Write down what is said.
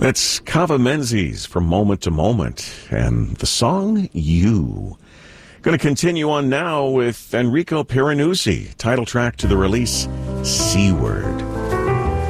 That's Kava Menzies from Moment to Moment and the song You. Going to continue on now with Enrico Piranesi, title track to the release, Seaward.